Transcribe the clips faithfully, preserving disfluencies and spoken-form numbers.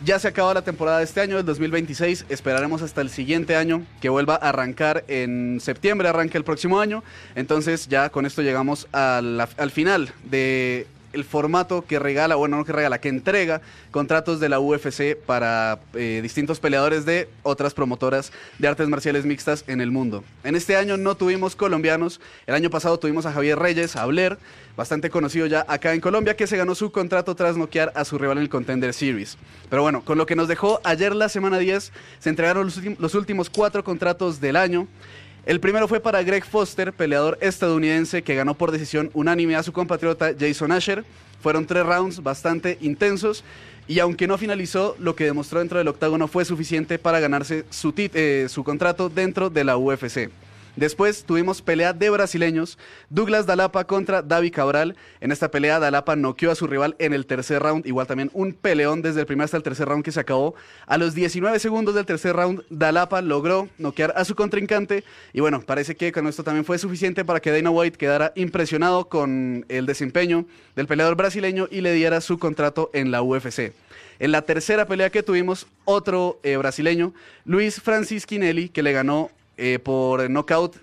Ya se acaba la temporada de este año, del dos mil veintiséis. Esperaremos hasta el siguiente año, que vuelva a arrancar en septiembre, arranque el próximo año. Entonces ya con esto llegamos a la, al final de el formato que regala, bueno, no que regala, que entrega contratos de la U F C para eh, distintos peleadores de otras promotoras de artes marciales mixtas en el mundo. En este año no tuvimos colombianos. El año pasado tuvimos a Javier Reyes, a Blair, bastante conocido ya acá en Colombia, que se ganó su contrato tras noquear a su rival en el Contender Series. Pero bueno, con lo que nos dejó ayer la semana diez, se entregaron los, los últimos cuatro contratos del año. El primero fue para Greg Foster, peleador estadounidense que ganó por decisión unánime a su compatriota Jason Asher. Fueron tres rounds bastante intensos y aunque no finalizó, lo que demostró dentro del octágono fue suficiente para ganarse su, tit eh, su contrato dentro de la U F C. Después tuvimos pelea de brasileños, Douglas Dalapa contra Davi Cabral. En esta pelea Dalapa noqueó a su rival en el tercer round, igual también un peleón desde el primer hasta el tercer round que se acabó. A los diecinueve segundos del tercer round, Dalapa logró noquear a su contrincante y bueno, parece que con esto también fue suficiente para que Dana White quedara impresionado con el desempeño del peleador brasileño y le diera su contrato en la U F C. En la tercera pelea que tuvimos, otro eh, brasileño, Luis Francis Quinelli, que le ganó Eh, por knockout,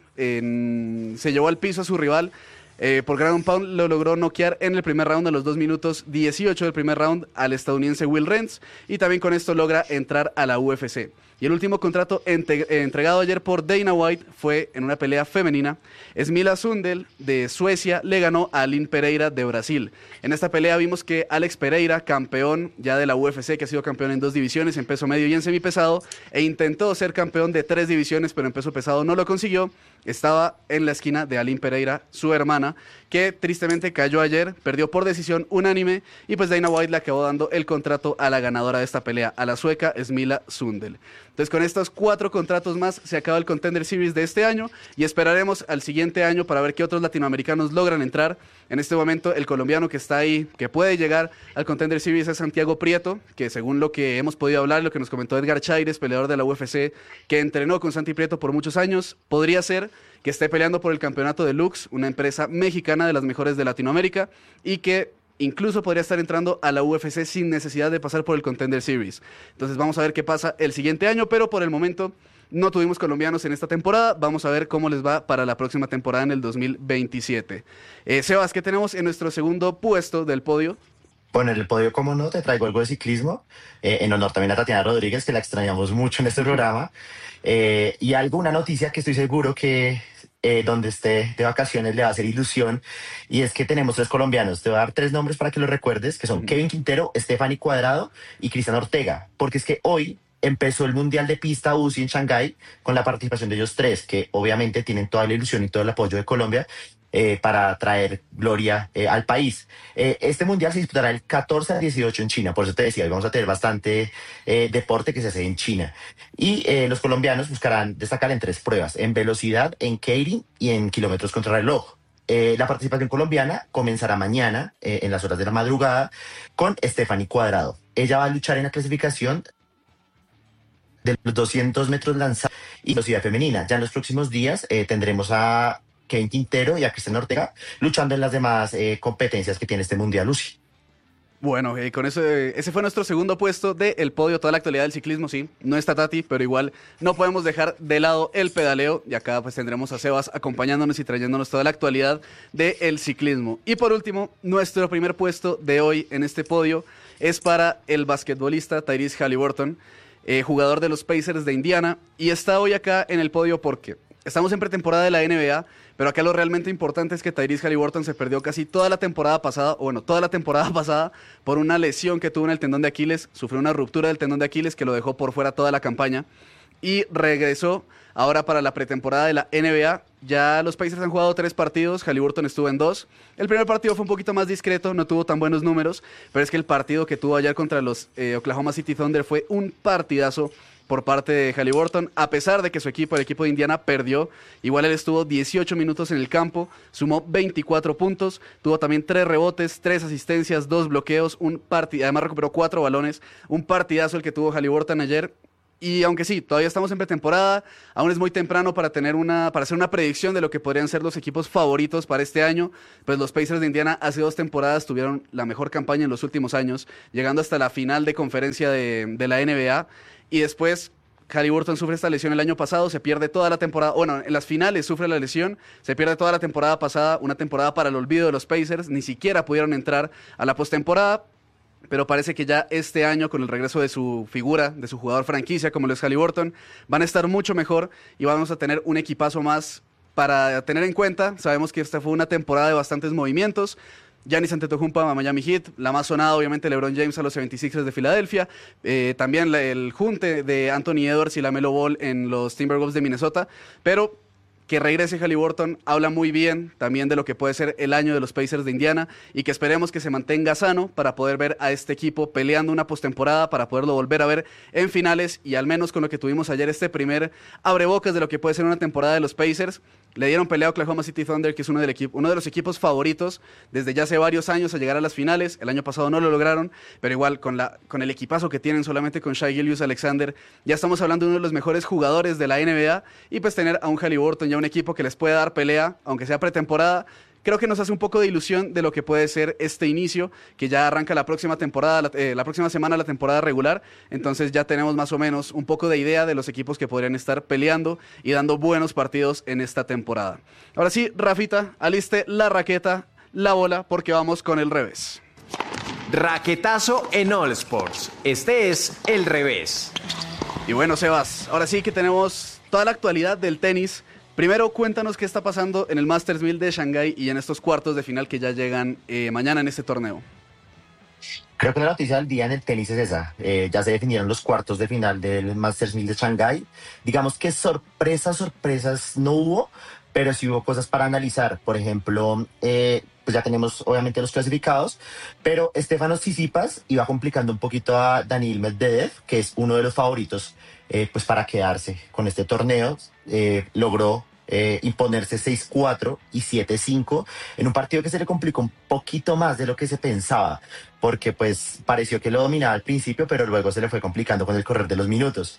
en, se llevó al piso a su rival. Eh, por ground and pound lo logró noquear en el primer round a los dos minutos dieciocho del primer round al estadounidense Will Renz y también con esto logra entrar a la U F C. Y el último contrato ente- entregado ayer por Dana White fue en una pelea femenina. Smila Sundel de Suecia le ganó a Aline Pereira de Brasil. En esta pelea vimos que Alex Pereira, campeón ya de la U F C, que ha sido campeón en dos divisiones, en peso medio y en semipesado, e intentó ser campeón de tres divisiones, pero en peso pesado no lo consiguió. Estaba en la esquina de Aline Pereira, su hermana, que tristemente cayó ayer, perdió por decisión unánime y pues Dana White le acabó dando el contrato a la ganadora de esta pelea, a la sueca Smila Sundel. Entonces con estos cuatro contratos más se acaba el Contender Series de este año y esperaremos al siguiente año para ver qué otros latinoamericanos logran entrar. En este momento el colombiano que está ahí, que puede llegar al Contender Series es Santiago Prieto, que según lo que hemos podido hablar, lo que nos comentó Edgar Chaires, peleador de la U F C, que entrenó con Santi Prieto por muchos años, podría ser que esté peleando por el campeonato de Lux, una empresa mexicana de las mejores de Latinoamérica y que incluso podría estar entrando a la U F C sin necesidad de pasar por el Contender Series. Entonces vamos a ver qué pasa el siguiente año, pero por el momento no tuvimos colombianos en esta temporada. Vamos a ver cómo les va para la próxima temporada en el dos mil veintisiete. Eh, Sebas, ¿qué tenemos en nuestro segundo puesto del podio? Bueno, en el podio, como no, te traigo algo de ciclismo, eh, en honor también a Tatiana Rodríguez, que la extrañamos mucho en este programa, eh, y algo, una noticia que estoy seguro que eh, donde esté de vacaciones le va a hacer ilusión, y es que tenemos tres colombianos. Te voy a dar tres nombres para que los recuerdes, que son Kevin Quintero, Stephanie Cuadrado y Cristian Ortega, porque es que hoy empezó el Mundial de Pista U C I en Shanghái con la participación de ellos tres, que obviamente tienen toda la ilusión y todo el apoyo de Colombia, Eh, para traer gloria eh, al país. Eh, este mundial se disputará el catorce al dieciocho en China, por eso te decía, hoy vamos a tener bastante eh, deporte que se hace en China. Y eh, los colombianos buscarán destacar en tres pruebas, en velocidad, en keirin y en kilómetros contra reloj. Eh, la participación colombiana comenzará mañana, eh, en las horas de la madrugada, con Stephanie Cuadrado. Ella va a luchar en la clasificación de los doscientos metros lanzados y velocidad femenina. Ya en los próximos días eh, tendremos a Kevin Quintero y a Cristian Ortega luchando en las demás eh, competencias que tiene este Mundial U C I. Bueno, eh, con eso, eh, ese fue nuestro segundo puesto del podio, toda la actualidad del ciclismo, sí. No está Tati, pero igual no podemos dejar de lado el pedaleo y acá pues tendremos a Sebas acompañándonos y trayéndonos toda la actualidad del ciclismo. Y por último, nuestro primer puesto de hoy en este podio es para el basquetbolista Tyrese Haliburton, eh, jugador de los Pacers de Indiana, y está hoy acá en el podio porque estamos en pretemporada de la N B A, pero acá lo realmente importante es que Tyrese Haliburton se perdió casi toda la temporada pasada, o bueno, toda la temporada pasada, por una lesión que tuvo en el tendón de Aquiles. Sufrió una ruptura del tendón de Aquiles que lo dejó por fuera toda la campaña y regresó ahora para la pretemporada de la N B A. Ya los Pacers han jugado tres partidos, Haliburton estuvo en dos. El primer partido fue un poquito más discreto, no tuvo tan buenos números, pero es que el partido que tuvo ayer contra los eh, Oklahoma City Thunder fue un partidazo por parte de Haliburton, a pesar de que su equipo, el equipo de Indiana, perdió. Igual él estuvo dieciocho minutos en el campo, sumó veinticuatro puntos, tuvo también tres rebotes, tres asistencias, dos bloqueos, un partido, además recuperó cuatro balones, un partidazo el que tuvo Haliburton ayer. Y aunque sí, todavía estamos en pretemporada, aún es muy temprano para tener una, para hacer una predicción de lo que podrían ser los equipos favoritos para este año. Pues los Pacers de Indiana hace dos temporadas tuvieron la mejor campaña en los últimos años, llegando hasta la final de conferencia de, de la N B A. Y después Haliburton sufre esta lesión el año pasado, se pierde toda la temporada, bueno, en las finales sufre la lesión, se pierde toda la temporada pasada, una temporada para el olvido de los Pacers, ni siquiera pudieron entrar a la postemporada. Pero parece que ya este año, con el regreso de su figura, de su jugador franquicia, como lo es Haliburton, van a estar mucho mejor y vamos a tener un equipazo más para tener en cuenta. Sabemos que esta fue una temporada de bastantes movimientos. Giannis Antetokounmpo a Miami Heat, la más sonada obviamente LeBron James a los setenta y seis ers de Filadelfia, eh, también la, el junte de Anthony Edwards y LaMelo Ball en los Timberwolves de Minnesota, pero que regrese Haliburton habla muy bien también de lo que puede ser el año de los Pacers de Indiana y que esperemos que se mantenga sano para poder ver a este equipo peleando una postemporada, para poderlo volver a ver en finales y al menos con lo que tuvimos ayer, este primer abrebocas de lo que puede ser una temporada de los Pacers. Le dieron pelea a Oklahoma City Thunder, que es uno, del equipo, uno de los equipos favoritos desde ya hace varios años a llegar a las finales. El año pasado no lo lograron, pero igual con, la, con el equipazo que tienen solamente con Shai Gilgeous-Alexander, ya estamos hablando de uno de los mejores jugadores de la N B A y pues tener a un Haliburton ya un equipo que les puede dar pelea, aunque sea pretemporada, creo que nos hace un poco de ilusión de lo que puede ser este inicio, que ya arranca la próxima temporada, la, eh, la próxima semana la temporada regular, entonces ya tenemos más o menos un poco de idea de los equipos que podrían estar peleando y dando buenos partidos en esta temporada. Ahora sí, Rafita, aliste la raqueta, la bola, porque vamos con el revés. Raquetazo en All Sports. Este es el revés. Y bueno, Sebas, ahora sí que tenemos toda la actualidad del tenis. Primero, cuéntanos qué está pasando en el Masters mil de Shanghái y en estos cuartos de final que ya llegan eh, mañana en este torneo. Creo que la noticia del día en el tenis es esa. Eh, ya se definieron los cuartos de final del Masters mil de Shanghái. Digamos que sorpresas, sorpresas no hubo, pero sí hubo cosas para analizar. Por ejemplo, eh, pues ya tenemos obviamente los clasificados, pero Stefanos Tsitsipas iba complicando un poquito a Daniil Medvedev, que es uno de los favoritos eh, pues para quedarse con este torneo. Eh, logró eh, imponerse seis cuatro y siete cinco en un partido que se le complicó un poquito más de lo que se pensaba, porque pues pareció que lo dominaba al principio, pero luego se le fue complicando con el correr de los minutos.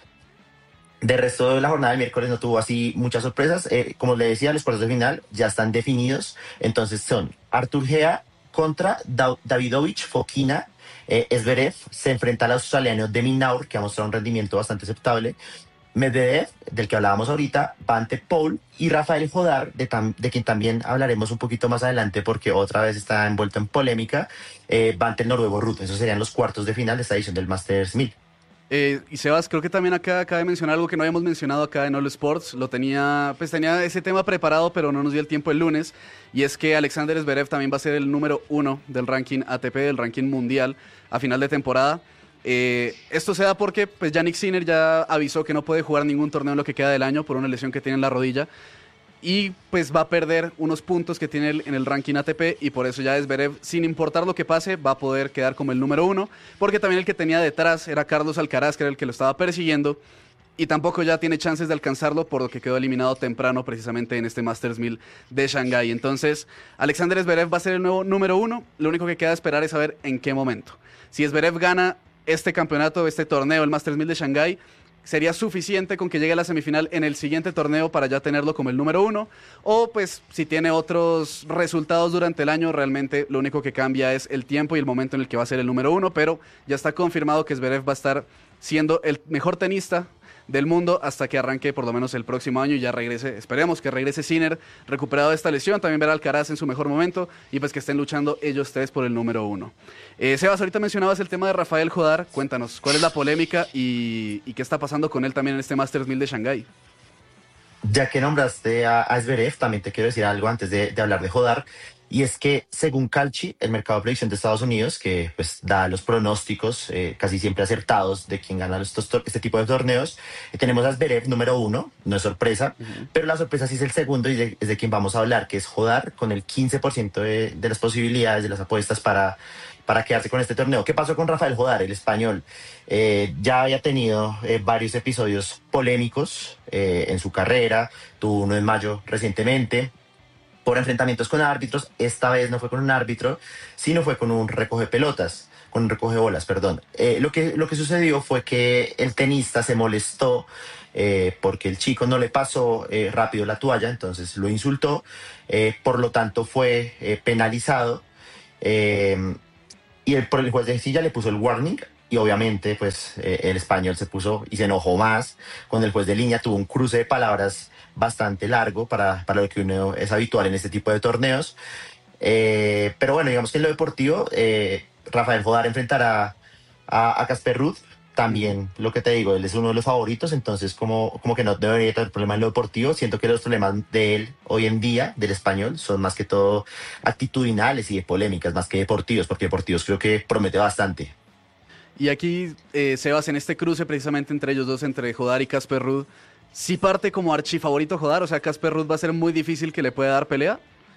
De resto de la jornada del miércoles no tuvo así muchas sorpresas. Eh, como le decía, los cuartos de final ya están definidos. Entonces son Artur Gea contra da Davidovich Fokina. Eh, Zverev se enfrenta al australiano Demi Naur, que ha mostrado un rendimiento bastante aceptable. Medvedev, del que hablábamos ahorita, va ante Paul, y Rafael Jodar, de, de quien también hablaremos un poquito más adelante porque otra vez está envuelto en polémica, eh, va ante el noruego Ruth. Esos serían los cuartos de final de esta edición del Masters mil. Eh, y Sebas, creo que también acá cabe mencionar algo que no habíamos mencionado acá en All Sports. Lo tenía, pues tenía ese tema preparado, pero no nos dio el tiempo el lunes. Y es que Alexander Zverev también va a ser el número uno del ranking A T P, del ranking mundial, a final de temporada. Eh, esto se da porque pues Jannik Sinner ya avisó que no puede jugar ningún torneo en lo que queda del año por una lesión que tiene en la rodilla. Y pues va a perder unos puntos que tiene en el ranking A T P y por eso ya Zverev, sin importar lo que pase, va a poder quedar como el número uno, porque también el que tenía detrás era Carlos Alcaraz, que era el que lo estaba persiguiendo, y tampoco ya tiene chances de alcanzarlo, por lo que quedó eliminado temprano precisamente en este Masters mil de Shanghái. Entonces, Alexander Zverev va a ser el nuevo número uno, lo único que queda esperar es saber en qué momento. Si Zverev gana este campeonato, este torneo, el Masters mil de Shanghái, sería suficiente con que llegue a la semifinal en el siguiente torneo para ya tenerlo como el número uno, o pues si tiene otros resultados durante el año, realmente lo único que cambia es el tiempo y el momento en el que va a ser el número uno, pero ya está confirmado que Zverev va a estar siendo el mejor tenista del mundo hasta que arranque por lo menos el próximo año y ya regrese, esperemos que regrese Sinner recuperado de esta lesión, también ver a Alcaraz en su mejor momento y pues que estén luchando ellos tres por el número uno. Eh, Sebas, ahorita mencionabas el tema de Rafael Jodar, cuéntanos, ¿cuál es la polémica y, y qué está pasando con él también en este Masters mil de Shanghái? Ya que nombraste a, a Zverev, también te quiero decir algo antes de, de hablar de Jodar. Y es que, según Calci, el mercado de predicción de Estados Unidos, que pues da los pronósticos eh, casi siempre acertados de quién gana estos, este tipo de torneos, eh, tenemos a Zverev número uno, no es sorpresa, uh-huh. Pero la sorpresa sí es el segundo y de, es de quien vamos a hablar, que es Jodar, con el quince por ciento de, de las posibilidades, de las apuestas para, para quedarse con este torneo. ¿Qué pasó con Rafael Jodar, el español? Eh, ya había tenido eh, varios episodios polémicos eh, en su carrera, tuvo uno en mayo recientemente, por enfrentamientos con árbitros. Esta vez no fue con un árbitro, sino fue con un recoge pelotas. con un recogebolas, perdón. Eh, lo que, lo que sucedió fue que el tenista se molestó eh, porque el chico no le pasó eh, rápido la toalla, entonces lo insultó, eh, por lo tanto fue eh, penalizado. eh, y el, por el juez de silla le puso el warning y obviamente pues eh, el español se puso y se enojó más con el juez de línea, tuvo un cruce de palabras bastante largo para, para lo que uno es habitual en este tipo de torneos. Eh, pero bueno, digamos que en lo deportivo, eh, Rafael Jodar enfrentará a, a Casper Ruud. También, lo que te digo, él es uno de los favoritos, entonces como, como que no debería tener problema en lo deportivo. Siento que los problemas de él hoy en día, del español, son más que todo actitudinales y de polémicas, más que deportivos, porque deportivos creo que promete bastante. Y aquí, eh, Sebas, en este cruce precisamente entre ellos dos, entre Jodar y Casper Ruud, sí parte como archifavorito Jodar, o sea, Casper Ruud va a ser muy difícil que le pueda dar pelea.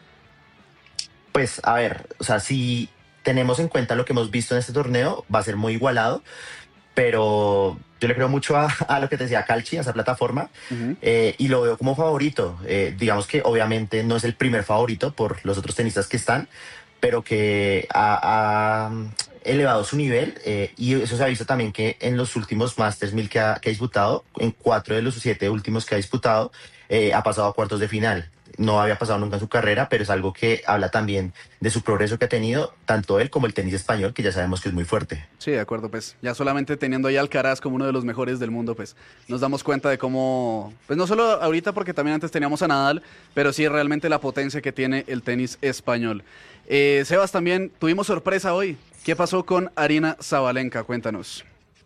Pues a ver, o sea, si tenemos en cuenta lo que hemos visto en este torneo, va a ser muy igualado, pero yo le creo mucho a, a lo que te decía Calchi, a esa plataforma, Uh-huh. eh, y lo veo como favorito. Eh, digamos que obviamente no es el primer favorito por los otros tenistas que están, pero que ha, ha elevado su nivel, eh, y eso se ha visto también que en los últimos Masters mil que ha, que ha disputado, en cuatro de los siete últimos que ha disputado, eh, ha pasado a cuartos de final. No había pasado nunca en su carrera, pero es algo que habla también de su progreso que ha tenido, tanto él como el tenis español, que ya sabemos que es muy fuerte. Sí, de acuerdo, pues ya solamente teniendo ahí a Alcaraz como uno de los mejores del mundo, pues nos damos cuenta de cómo, pues no solo ahorita porque también antes teníamos a Nadal, pero sí realmente la potencia que tiene el tenis español. Eh, Sebas, también tuvimos sorpresa hoy. ¿Qué pasó con Aryna Sabalenka? Cuéntanos.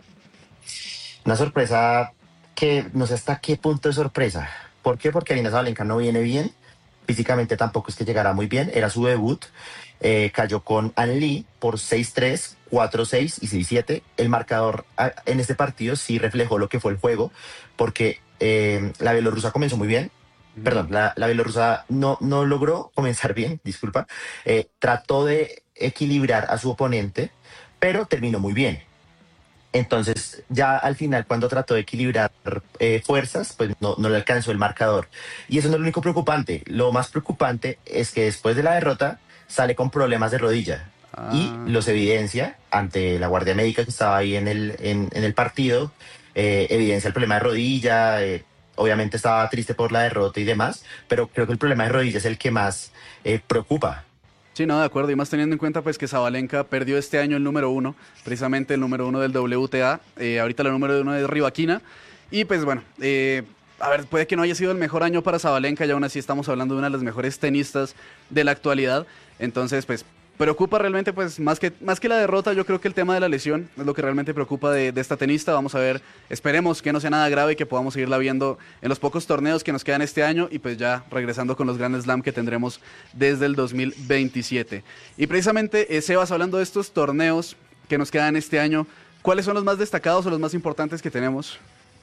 Una sorpresa que no sé hasta qué punto de sorpresa. ¿Por qué? Porque Aryna Sabalenka no viene bien. Físicamente tampoco es que llegara muy bien. Era su debut. Eh, cayó con Ann Lee por seis tres, cuatro seis y seis siete. El marcador a, en este partido sí reflejó lo que fue el juego, porque eh, la bielorrusa comenzó muy bien. Perdón, la, la bielorrusa no, no logró comenzar bien, disculpa. Eh, trató de equilibrar a su oponente, pero terminó muy bien. Entonces, ya al final, cuando trató de equilibrar eh, fuerzas, pues no, no le alcanzó el marcador. Y eso no es lo único preocupante. Lo más preocupante es que después de la derrota sale con problemas de rodilla y Ah. los evidencia ante la guardia médica que estaba ahí en el, en, en el partido. Eh, evidencia el problema de rodilla. Eh, obviamente estaba triste por la derrota y demás, pero creo que el problema de rodilla es el que más eh, preocupa. Sí, no, de acuerdo, y más teniendo en cuenta pues que Sabalenka perdió este año el número uno, precisamente el número uno del W T A, eh, ahorita la número uno es Rybakina, y pues bueno, eh, a ver, puede que no haya sido el mejor año para Sabalenka, y aún así estamos hablando de una de las mejores tenistas de la actualidad, entonces pues preocupa realmente pues más que, más que la derrota, yo creo que el tema de la lesión es lo que realmente preocupa de, de esta tenista, vamos a ver, esperemos que no sea nada grave y que podamos seguirla viendo en los pocos torneos que nos quedan este año y pues ya regresando con los Grand Slam que tendremos desde el dos mil veintisiete. Y precisamente, eh, Sebas, hablando de estos torneos que nos quedan este año, ¿cuáles son los más destacados o los más importantes que tenemos?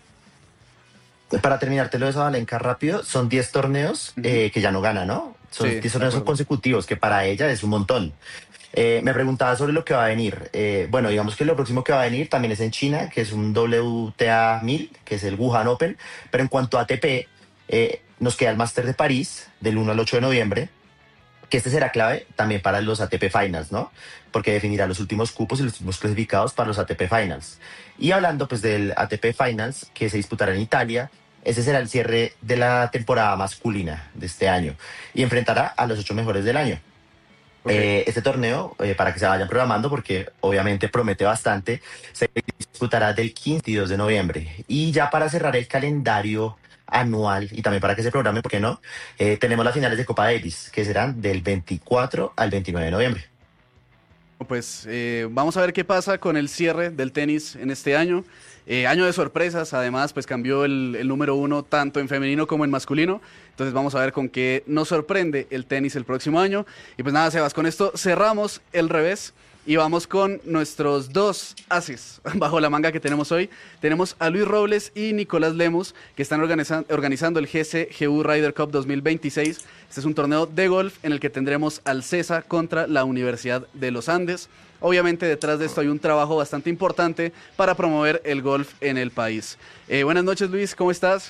Para terminarte lo de Sabalenka rápido, son diez torneos eh, que ya no gana, ¿no? Son Sí, diez de torneos acuerdo. consecutivos, que para ella es un montón. Eh, me preguntaba sobre lo que va a venir. Eh, bueno, digamos que lo próximo que va a venir también es en China, que es un W T A mil, que es el Wuhan Open. Pero en cuanto a A T P, eh, nos queda el Master de París del uno al ocho de noviembre, que este será clave también para los A T P Finals, ¿no? Porque definirá los últimos cupos y los últimos clasificados para los A T P Finals. Y hablando pues del A T P Finals, que se disputará en Italia, ese será el cierre de la temporada masculina de este año y enfrentará a los ocho mejores del año. Ok. Eh, este torneo, eh, para que se vayan programando, porque obviamente promete bastante, se disputará del quince y dos de noviembre. Y ya para cerrar el calendario anual y también para que se programe, ¿por qué no? Eh, tenemos las finales de Copa Davis, que serán del veinticuatro al veintinueve de noviembre. Pues eh, vamos a ver qué pasa con el cierre del tenis en este año. Eh, año de sorpresas, además, pues cambió el, el número uno tanto en femenino como en masculino. Entonces vamos a ver con qué nos sorprende el tenis el próximo año. Y pues nada, Sebas, con esto cerramos el revés y vamos con nuestros dos ases bajo la manga que tenemos hoy. Tenemos a Luis Robles y Nicolás Lemos, que están organiza- organizando el G C G U Ryder Cup dos mil veintiséis. Este es un torneo de golf en el que tendremos al CESA contra la Universidad de los Andes. Obviamente detrás de esto hay un trabajo bastante importante para promover el golf en el país. Eh, buenas noches, Luis, ¿cómo estás?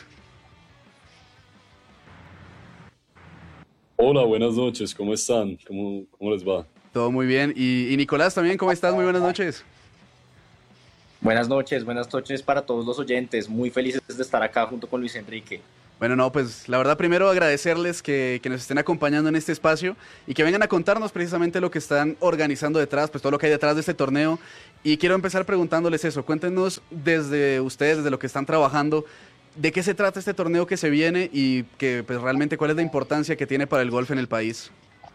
Hola, buenas noches, ¿cómo están? ¿Cómo, cómo les va? Todo muy bien. Y, y Nicolás también, ¿cómo estás? Muy buenas noches. Buenas noches, buenas noches para todos los oyentes. Muy felices de estar acá junto con Luis Enrique. Bueno, no, pues la verdad primero agradecerles que, que nos estén acompañando en este espacio y que vengan a contarnos precisamente lo que están organizando detrás, pues todo lo que hay detrás de este torneo. Y quiero empezar preguntándoles eso, cuéntenos desde ustedes, desde lo que están trabajando, de qué se trata este torneo que se viene y que pues realmente cuál es la importancia que tiene para el golf en el país.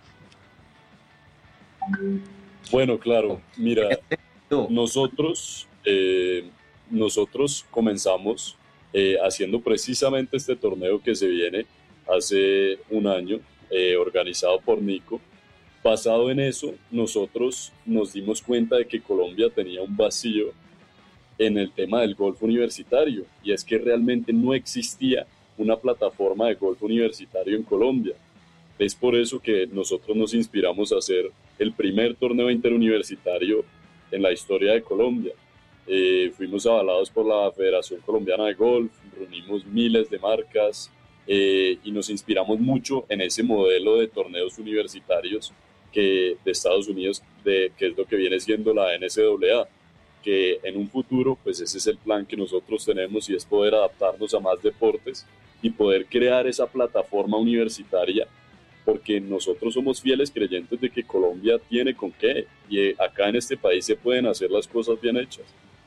Bueno, claro, mira, nosotros, eh, nosotros comenzamos Eh, haciendo precisamente este torneo que se viene hace un año, eh, organizado por Nico. Basado en eso, nosotros nos dimos cuenta de que Colombia tenía un vacío en el tema del golf universitario, y es que realmente no existía una plataforma de golf universitario en Colombia. Es por eso que nosotros nos inspiramos a hacer el primer torneo interuniversitario en la historia de Colombia. Eh, fuimos avalados por la Federación Colombiana de Golf, reunimos miles de marcas eh, y nos inspiramos mucho en ese modelo de torneos universitarios que, de Estados Unidos, de, que es lo que viene siendo la N C A A, que en un futuro, pues ese es el plan que nosotros tenemos, y es poder adaptarnos a más deportes y poder crear esa plataforma universitaria, porque nosotros somos fieles creyentes de que Colombia tiene con qué, y acá en este país se pueden hacer las cosas bien hechas.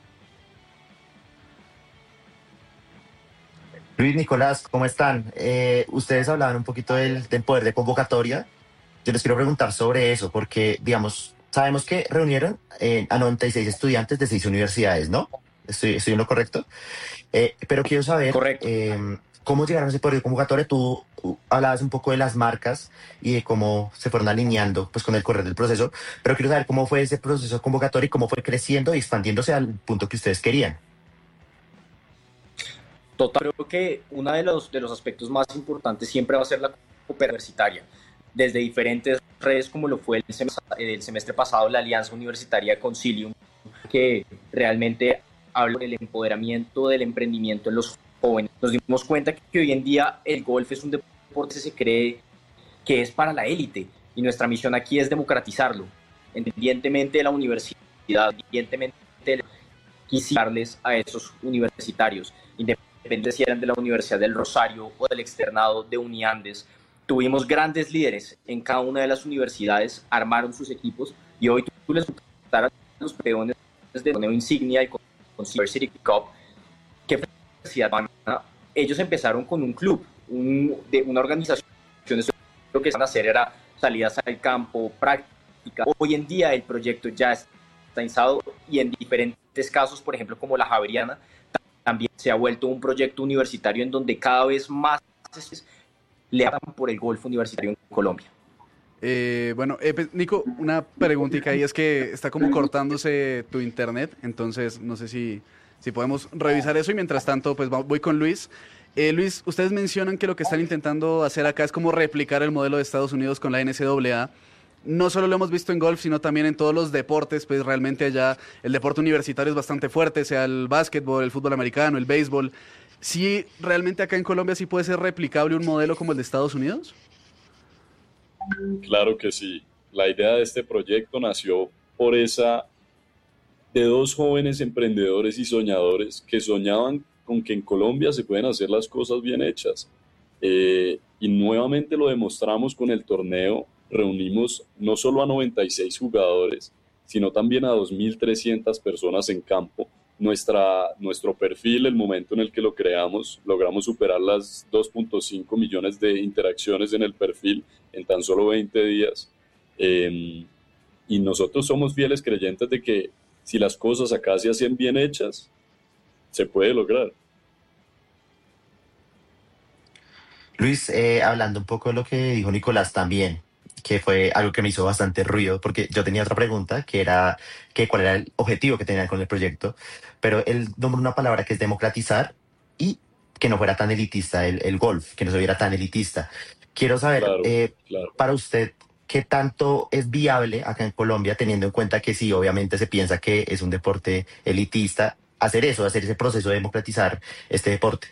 Luis, Nicolás, ¿cómo están? Eh, ustedes hablaban un poquito del, del poder de convocatoria. Yo les quiero preguntar sobre eso, porque, digamos, sabemos que reunieron eh, a noventa y seis estudiantes de seis universidades, ¿no? ¿Estoy, estoy en lo correcto? Eh, pero quiero saber eh, cómo llegaron a ese poder de convocatoria. Tú uh, hablabas un poco de las marcas y de cómo se fueron alineando pues, con el correr del proceso, pero quiero saber cómo fue ese proceso convocatorio y cómo fue creciendo y expandiéndose al punto que ustedes querían. Total, creo que uno de los, de los aspectos más importantes siempre va a ser la cooperación universitaria. Desde diferentes redes, como lo fue el semestre, el semestre pasado, la Alianza Universitaria Concilium, que realmente habla del empoderamiento, del emprendimiento en los jóvenes. Nos dimos cuenta que hoy en día el golf es un deporte que se cree que es para la élite, y nuestra misión aquí es democratizarlo, independientemente de la universidad, independientemente de quisiarles a esos universitarios, independientemente si eran de la Universidad del Rosario o del externado de Uniandes. Tuvimos grandes líderes en cada una de las universidades, armaron sus equipos, y hoy tú les preguntaras a los peones de torneo insignia y con, con University Cup, ¿qué universidad van a? Ellos empezaron con un club, un, de una organización. Lo que iban a hacer era salidas al campo, práctica. Hoy en día el proyecto ya está instalado, y en diferentes casos, por ejemplo, como la Javeriana, también se ha vuelto un proyecto universitario en donde cada vez más le hablan por el golf universitario en Colombia. Eh, bueno, eh, pues, Nico, una preguntita ahí, es que está como cortándose tu internet, entonces no sé si, si podemos revisar eso, y mientras tanto pues voy con Luis. Eh, Luis, ustedes mencionan que lo que están intentando hacer acá es como replicar el modelo de Estados Unidos con la N C A A. No solo lo hemos visto en golf, sino también en todos los deportes, pues realmente allá el deporte universitario es bastante fuerte, sea el básquetbol, el fútbol americano, el béisbol. ¿Sí realmente acá en Colombia sí puede ser replicable un modelo como el de Estados Unidos? Claro que sí. La idea de este proyecto nació por esa de dos jóvenes emprendedores y soñadores que soñaban con que en Colombia se pueden hacer las cosas bien hechas. Eh, y nuevamente lo demostramos con el torneo. Reunimos no solo a noventa y seis jugadores, sino también a dos mil trescientas personas en campo. Nuestra, nuestro perfil, el momento en el que lo creamos, logramos superar las dos punto cinco millones de interacciones en el perfil en tan solo veinte días. Eh, y nosotros somos fieles creyentes de que si las cosas acá se hacen bien hechas, se puede lograr. Luis, eh, hablando un poco de lo que dijo Nicolás también, que fue algo que me hizo bastante ruido, porque yo tenía otra pregunta, que era que cuál era el objetivo que tenían con el proyecto, pero él nombró una palabra que es democratizar, y que no fuera tan elitista el, el golf, que no se viera tan elitista. Quiero saber, Claro, eh, claro. para usted, ¿qué tanto es viable acá en Colombia, teniendo en cuenta que sí, obviamente se piensa que es un deporte elitista, hacer eso, hacer ese proceso de democratizar este deporte?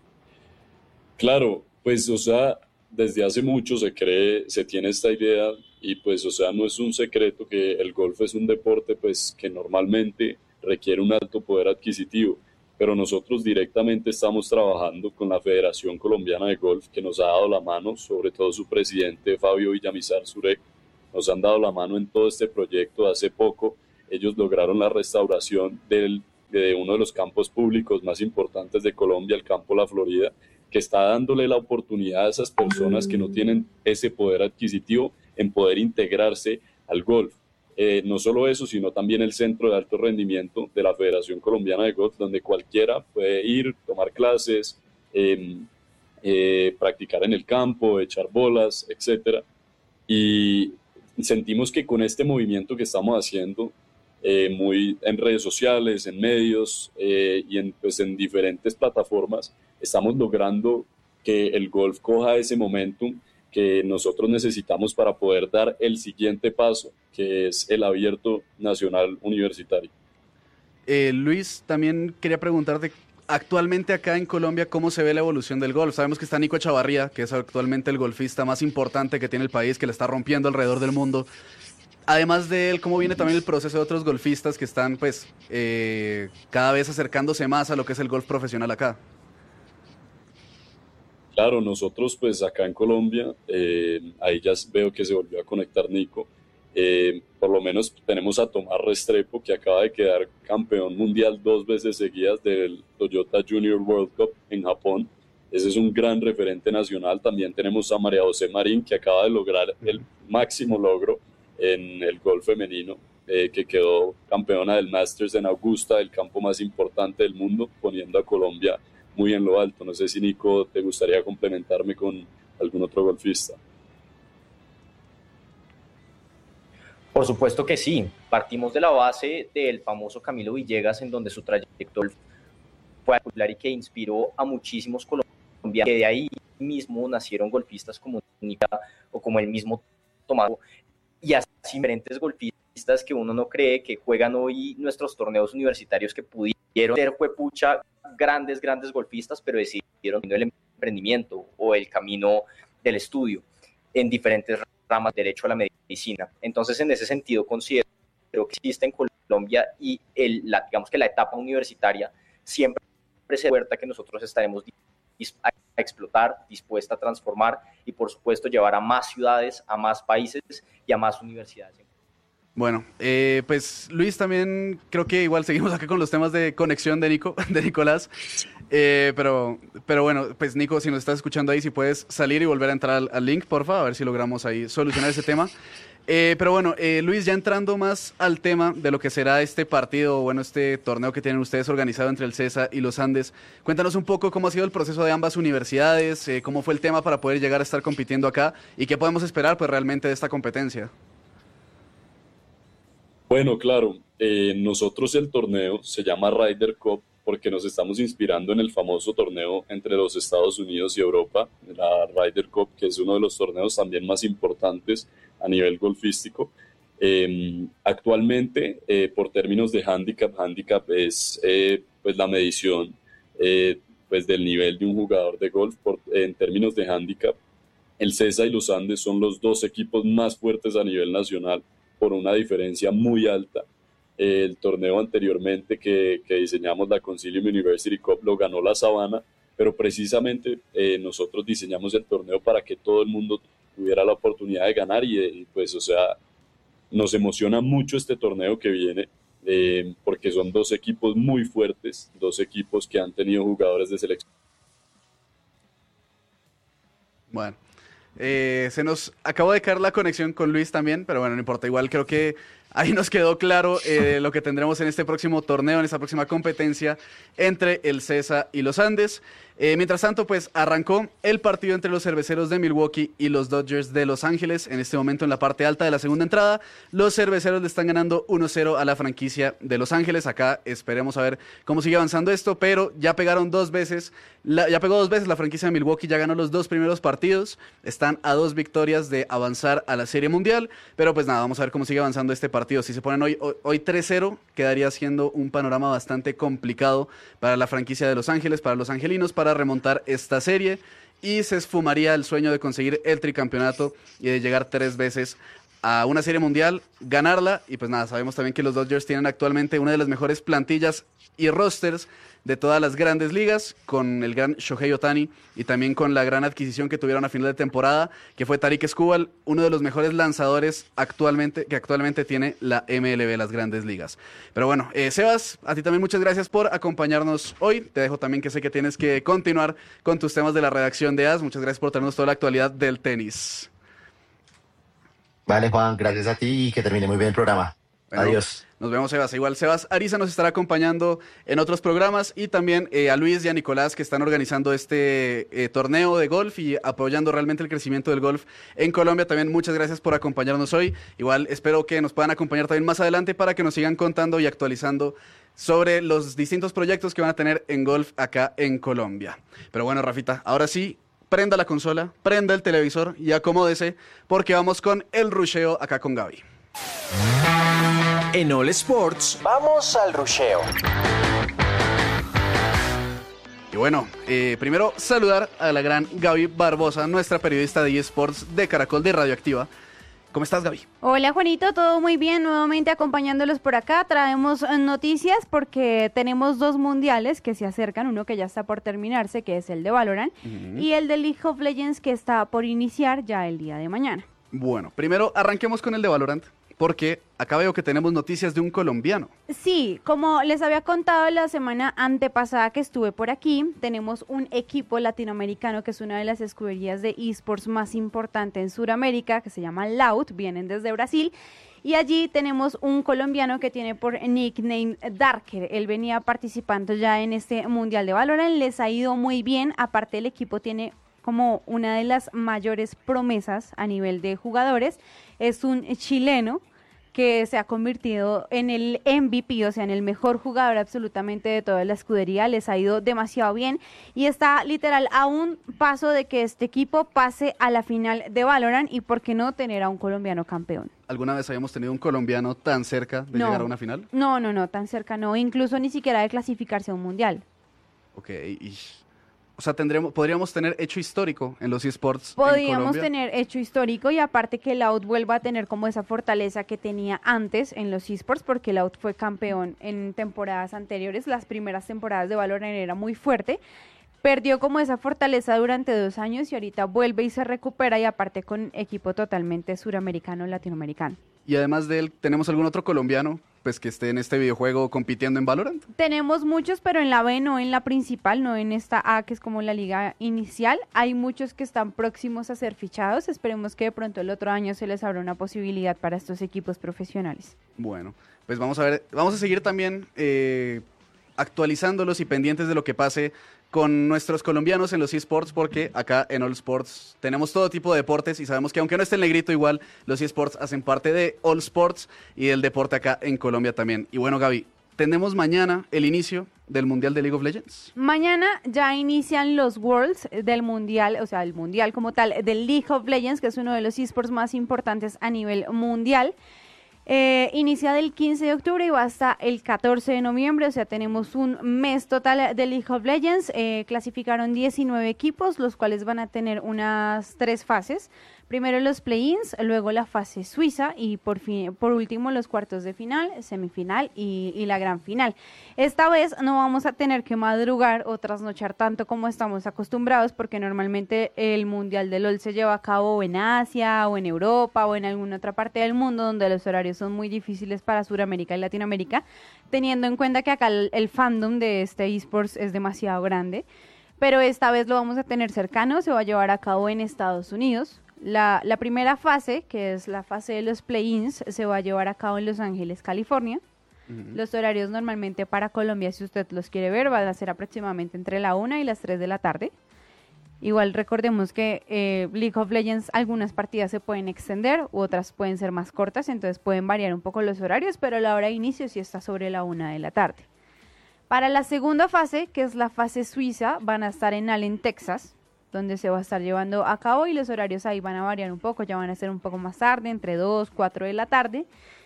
Claro, pues, o sea, desde hace mucho se cree, se tiene esta idea y pues o sea no es un secreto que el golf es un deporte pues que normalmente requiere un alto poder adquisitivo, pero nosotros directamente estamos trabajando con la Federación Colombiana de Golf, que nos ha dado la mano, sobre todo su presidente Fabio Villamizar Zurek, nos han dado la mano en todo este proyecto. Hace poco ellos lograron la restauración del, de uno de los campos públicos más importantes de Colombia, el Campo La Florida, que está dándole la oportunidad a esas personas que no tienen ese poder adquisitivo en poder integrarse al golf. Eh, no solo eso, sino también el Centro de Alto Rendimiento de la Federación Colombiana de Golf, donde cualquiera puede ir, tomar clases, eh, eh, practicar en el campo, echar bolas, etcétera. Y sentimos que con este movimiento que estamos haciendo, eh, muy en redes sociales, en medios eh, y en, pues, en diferentes plataformas, estamos logrando que el golf coja ese momentum que nosotros necesitamos para poder dar el siguiente paso, que es el Abierto Nacional Universitario. Eh, Luis, también quería preguntarte, actualmente acá en Colombia, ¿cómo se ve la evolución del golf? Sabemos que está Nico Echavarría, que es actualmente el golfista más importante que tiene el país, que le está rompiendo alrededor del mundo. Además de él, ¿cómo viene también el proceso de otros golfistas que están pues eh, cada vez acercándose más a lo que es el golf profesional acá? Claro, nosotros pues acá en Colombia, eh, ahí ya veo que se volvió a conectar Nico, eh, por lo menos tenemos a Tomás Restrepo, que acaba de quedar campeón mundial dos veces seguidas del Toyota Junior World Cup en Japón. Ese es un gran referente nacional. También tenemos a María José Marín, que acaba de lograr el máximo logro en el golf femenino, eh, que quedó campeona del Masters en Augusta, el campo más importante del mundo, poniendo a Colombia muy en lo alto. No sé si, Nico, te gustaría complementarme con algún otro golfista. Por supuesto que sí. Partimos de la base del famoso Camilo Villegas, en donde su trayectoria fue popular y que inspiró a muchísimos colombianos, que de ahí mismo nacieron golfistas como Nica o como el mismo Tomás, y así diferentes golfistas que uno no cree que juegan hoy nuestros torneos universitarios, que pudieron ser juepucha grandes, grandes golfistas, pero decidieron el emprendimiento o el camino del estudio en diferentes ramas, derecho a la medicina. Entonces, en ese sentido, considero que existe en Colombia y el, la, digamos que la etapa universitaria siempre se puerta que nosotros estaremos a explotar, dispuesta a transformar y, por supuesto, llevar a más ciudades, a más países y a más universidades. Bueno, eh, pues Luis, también creo que igual seguimos acá con los temas de conexión de Nico, de Nicolás, eh, pero, pero bueno, pues Nico, si nos estás escuchando ahí, si puedes salir y volver a entrar al, al link, porfa, a ver si logramos ahí solucionar ese tema. Eh, pero bueno, eh, Luis, ya entrando más al tema de lo que será este partido, bueno, este torneo que tienen ustedes organizado entre el CESA y los Andes, cuéntanos un poco cómo ha sido el proceso de ambas universidades, eh, cómo fue el tema para poder llegar a estar compitiendo acá y qué podemos esperar pues realmente de esta competencia. Bueno, claro, eh, nosotros el torneo se llama Ryder Cup porque nos estamos inspirando en el famoso torneo entre los Estados Unidos y Europa, la Ryder Cup, que es uno de los torneos también más importantes a nivel golfístico. Eh, actualmente, eh, por términos de handicap, handicap es eh, pues la medición eh, pues del nivel de un jugador de golf. Por, en términos de handicap, el CESA y los Andes son los dos equipos más fuertes a nivel nacional, por una diferencia muy alta. Eh, el torneo anteriormente que, que diseñamos, la Consilium University Cup, lo ganó la Sabana, pero precisamente eh, nosotros diseñamos el torneo para que todo el mundo tuviera la oportunidad de ganar y, y pues, o sea, nos emociona mucho este torneo que viene, eh, porque son dos equipos muy fuertes, dos equipos que han tenido jugadores de selección. Bueno. Eh, se nos acabó de caer la conexión con Luis también, pero bueno, no importa, igual creo que ahí nos quedó claro eh, lo que tendremos en este próximo torneo, en esta próxima competencia entre el CESA y los Andes. Eh, mientras tanto, pues arrancó el partido entre los Cerveceros de Milwaukee y los Dodgers de Los Ángeles. En este momento, en la parte alta de la segunda entrada, los Cerveceros le están ganando uno cero a la franquicia de Los Ángeles. Acá esperemos a ver cómo sigue avanzando esto, pero ya pegaron dos veces, la, ya pegó dos veces la franquicia de Milwaukee, ya ganó los dos primeros partidos, están a dos victorias de avanzar a la Serie Mundial, pero pues nada, vamos a ver cómo sigue avanzando este partido. Si se ponen hoy, hoy, hoy tres cero, quedaría siendo un panorama bastante complicado para la franquicia de Los Ángeles, para los angelinos, para remontar esta serie, y se esfumaría el sueño de conseguir el tricampeonato y de llegar tres veces a una serie mundial, ganarla, y pues nada, sabemos también que los Dodgers tienen actualmente una de las mejores plantillas y rosters de todas las grandes ligas, con el gran Shohei Ohtani y también con la gran adquisición que tuvieron a final de temporada, que fue Tarik Skubal, uno de los mejores lanzadores actualmente que actualmente tiene la M L B, las grandes ligas. Pero bueno, eh, Sebas, a ti también muchas gracias por acompañarnos hoy. Te dejo también, que sé que tienes que continuar con tus temas de la redacción de A S. Muchas gracias por traernos toda la actualidad del tenis. Vale, Juan, gracias a ti y que termine muy bien el programa. Bueno, adiós. Nos vemos, Sebas. Igual Sebas Ariza nos estará acompañando en otros programas, y también eh, a Luis y a Nicolás, que están organizando este eh, torneo de golf y apoyando realmente el crecimiento del golf en Colombia. También muchas gracias por acompañarnos hoy. Igual espero que nos puedan acompañar también más adelante para que nos sigan contando y actualizando sobre los distintos proyectos que van a tener en golf acá en Colombia. Pero bueno, Rafita, ahora sí, prenda la consola, prenda el televisor y acomódese, porque vamos con el rusheo acá con Gaby. En All Sports, vamos al rusheo. Y bueno, eh, primero saludar a la gran Gaby Barbosa, nuestra periodista de eSports de Caracol de Radioactiva. ¿Cómo estás, Gaby? Hola, Juanito, todo muy bien, nuevamente acompañándolos por acá. Traemos noticias porque tenemos dos mundiales que se acercan, uno que ya está por terminarse, que es el de Valorant, uh-huh. y el de League of Legends, que está por iniciar ya el día de mañana. Bueno, primero arranquemos con el de Valorant, porque acá veo que tenemos noticias de un colombiano. Sí, como les había contado la semana antepasada que estuve por aquí, tenemos un equipo latinoamericano que es una de las escuderías de eSports más importante en Sudamérica, que se llama Loud, vienen desde Brasil, y allí tenemos un colombiano que tiene por nickname Darker. Él venía participando ya en este Mundial de Valorant, les ha ido muy bien, aparte el equipo tiene como una de las mayores promesas a nivel de jugadores, es un chileno que se ha convertido en el M V P, o sea, en el mejor jugador absolutamente de toda la escudería, les ha ido demasiado bien y está literal a un paso de que este equipo pase a la final de Valorant, y por qué no tener a un colombiano campeón. ¿Alguna vez habíamos tenido un colombiano tan cerca de no, llegar a una final? No, no, no, tan cerca no, incluso ni siquiera de clasificarse a un mundial. Ok, y... O sea, tendremos, podríamos tener hecho histórico en los eSports Podríamos en tener hecho histórico, y aparte que Loud vuelva a tener como esa fortaleza que tenía antes en los eSports, porque Loud fue campeón en temporadas anteriores, las primeras temporadas de Valorant era muy fuerte, perdió como esa fortaleza durante dos años y ahorita vuelve y se recupera, y aparte con equipo totalmente suramericano, latinoamericano. Y además de él, ¿tenemos algún otro colombiano pues que esté en este videojuego compitiendo en Valorant? Tenemos muchos, pero en la B, no en la principal, no en esta A, que es como la liga inicial. Hay muchos que están próximos a ser fichados. Esperemos que de pronto el otro año se les abra una posibilidad para estos equipos profesionales. Bueno, pues vamos a ver, vamos a seguir también eh, actualizándolos y pendientes de lo que pase con nuestros colombianos en los eSports, porque acá en All Sports tenemos todo tipo de deportes y sabemos que aunque no esté el negrito, igual los eSports hacen parte de All Sports y del deporte acá en Colombia también. Y bueno, Gaby, tenemos mañana el inicio del Mundial de League of Legends. Mañana ya inician los Worlds del Mundial, o sea, el Mundial como tal, del League of Legends, que es uno de los eSports más importantes a nivel mundial. Eh, inicia del quince de octubre y va hasta el catorce de noviembre, o sea, tenemos un mes total de League of Legends. Eh, clasificaron diecinueve equipos, los cuales van a tener unas tres fases. Primero los play-ins, luego la fase suiza y por fin, por último los cuartos de final, semifinal y, y la gran final. Esta vez no vamos a tener que madrugar o trasnochar tanto como estamos acostumbrados, porque normalmente el Mundial de LOL se lleva a cabo en Asia o en Europa o en alguna otra parte del mundo donde los horarios son muy difíciles para Sudamérica y Latinoamérica, teniendo en cuenta que acá el, el fandom de este eSports es demasiado grande. Pero esta vez lo vamos a tener cercano, se va a llevar a cabo en Estados Unidos. La, la primera fase, que es la fase de los play-ins, se va a llevar a cabo en Los Ángeles, California. Uh-huh. Los horarios normalmente para Colombia, si usted los quiere ver, van a ser aproximadamente entre la una y las tres de la tarde. Igual recordemos que eh, League of Legends, algunas partidas se pueden extender, u otras pueden ser más cortas, entonces pueden variar un poco los horarios, pero la hora de inicio sí está sobre la una de la tarde. Para la segunda fase, que es la fase suiza, van a estar en Allen, Texas, donde se va a estar llevando a cabo, y los horarios ahí van a variar un poco, ya van a ser un poco más tarde, entre dos, cuatro de la tarde.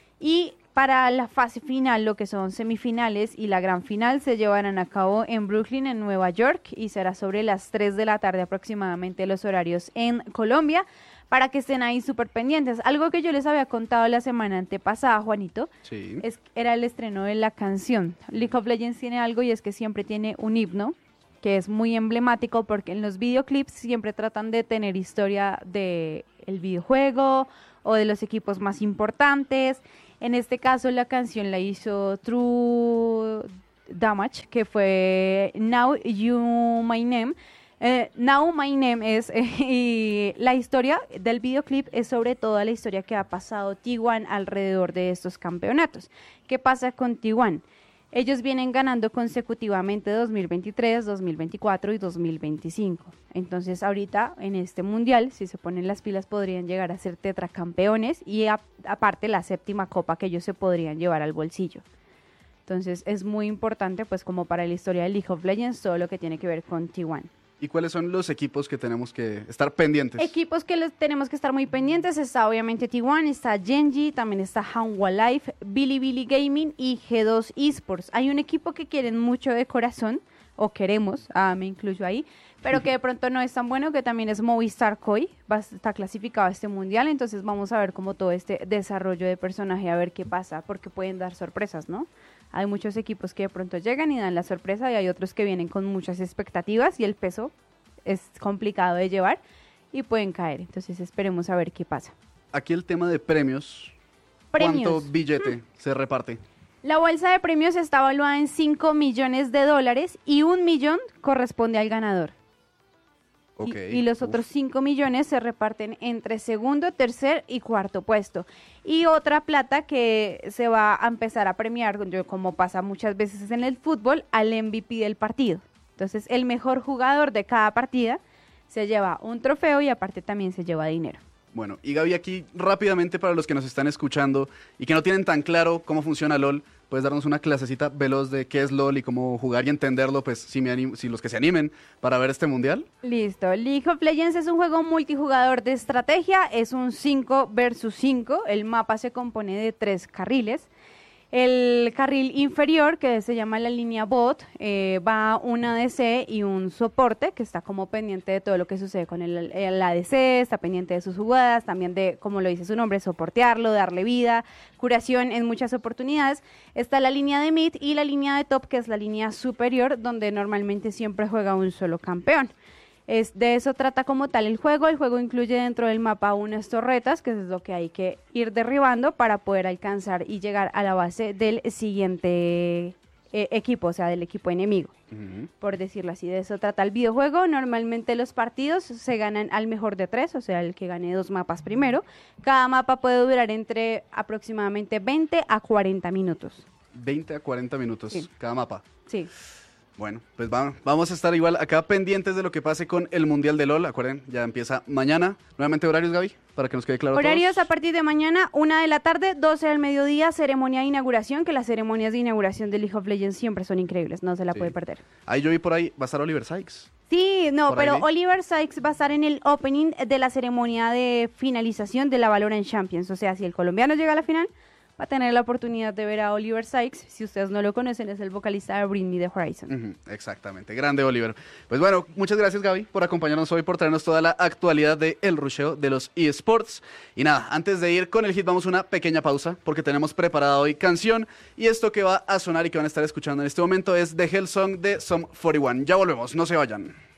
Y para la fase final, lo que son semifinales y la gran final, se llevarán a cabo en Brooklyn, en Nueva York, y será sobre las tres de la tarde aproximadamente los horarios en Colombia. para que estén ahí súper pendientes. Algo que yo les había contado la semana antepasada, Juanito, Sí. es, era el estreno de la canción. League of Legends tiene algo y es que siempre tiene un himno, que es muy emblemático porque en los videoclips siempre tratan de tener historia del videojuego o de los equipos más importantes. En este caso la canción la hizo True Damage, que fue Now You My Name. Eh, Now My Name es, eh, y la historia del videoclip es sobre toda la historia que ha pasado T uno alrededor de estos campeonatos. ¿Qué pasa con T uno? Ellos vienen ganando consecutivamente dos mil veintitrés, dos mil veinticuatro y dos mil veinticinco. Entonces ahorita en este mundial, si se ponen las pilas, podrían llegar a ser tetracampeones y a, aparte la séptima copa que ellos se podrían llevar al bolsillo. Entonces es muy importante pues como para la historia de League of Legends todo lo que tiene que ver con T uno. ¿Y cuáles son los equipos que tenemos que estar pendientes? Equipos que los tenemos que estar muy pendientes, está obviamente T uno, está Genji, también está Hanwha Life, Bilibili Gaming y G dos Esports. Hay un equipo que quieren mucho de corazón, o queremos, ah, me incluyo ahí, pero que de pronto no es tan bueno, que también es Movistar Koi, va, está clasificado a este mundial, entonces vamos a ver como todo este desarrollo de personaje, a ver qué pasa, porque pueden dar sorpresas, ¿no? Hay muchos equipos que de pronto llegan y dan la sorpresa y hay otros que vienen con muchas expectativas y el peso es complicado de llevar y pueden caer. Entonces esperemos a ver qué pasa. Aquí el tema de premios. Premios. ¿Cuánto billete hmm. se reparte? La bolsa de premios está evaluada en cinco millones de dólares y un millón corresponde al ganador. Okay. Y, y los Uf. otros cinco millones se reparten entre segundo, tercer y cuarto puesto. Y otra plata que se va a empezar a premiar, como pasa muchas veces en el fútbol, al M V P del partido. Entonces, el mejor jugador de cada partida se lleva un trofeo y aparte también se lleva dinero. Bueno, y Gaby, aquí rápidamente para los que nos están escuchando y que no tienen tan claro cómo funciona LOL, ¿puedes darnos una clasecita veloz de qué es LOL y cómo jugar y entenderlo, pues si, me anim- si los que se animen para ver este mundial? Listo. League of Legends es un juego multijugador de estrategia, es un cinco versus cinco, el mapa se compone de tres carriles. El carril inferior, que se llama la línea bot, eh, va un A D C y un soporte que está como pendiente de todo lo que sucede con el, el A D C, está pendiente de sus jugadas, también de, como lo dice su nombre, soportearlo, darle vida, curación en muchas oportunidades. Está la línea de mid y la línea de top, que es la línea superior, donde normalmente siempre juega un solo campeón. Es, de eso trata como tal el juego. El juego incluye dentro del mapa unas torretas, que es lo que hay que ir derribando para poder alcanzar y llegar a la base del siguiente eh, equipo, o sea, del equipo enemigo, uh-huh. por decirlo así. De eso trata el videojuego. Normalmente los partidos se ganan al mejor de tres, o sea, el que gane dos mapas primero. Cada mapa puede durar entre aproximadamente veinte a cuarenta minutos. veinte a cuarenta minutos sí. cada mapa. Sí. Bueno, pues va, vamos a estar igual acá pendientes de lo que pase con el Mundial de LOL. Acuerden, ya empieza mañana. Nuevamente horarios, Gaby, para que nos quede claro. Horarios a, a partir de mañana, una de la tarde, doce del mediodía, ceremonia de inauguración, que las ceremonias de inauguración de League of Legends siempre son increíbles, no se la sí. puede perder. Ahí yo vi por ahí, va a estar Oliver Sykes. Sí, no, pero Oliver Sykes va a estar en el opening de la ceremonia de finalización de la Valorant Champions. O sea, si el colombiano llega a la final, va a tener la oportunidad de ver a Oliver Sykes. Si ustedes no lo conocen, es el vocalista de Bring Me The Horizon. Uh-huh, exactamente, grande Oliver. Pues bueno, muchas gracias Gaby por acompañarnos hoy, por traernos toda la actualidad del rusheo de los eSports. Y nada, antes de ir con el hit vamos a una pequeña pausa porque tenemos preparada hoy canción. Y esto que va a sonar y que van a estar escuchando en este momento es The Hell Song de Sum cuarenta y uno. Ya volvemos, no se vayan.